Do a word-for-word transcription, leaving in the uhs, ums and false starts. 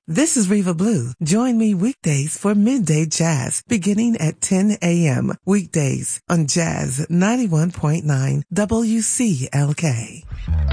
This is Reva Blue. Join me weekdays for Midday Jazz beginning at ten a.m. Weekdays on Jazz ninety-one point nine W C L K.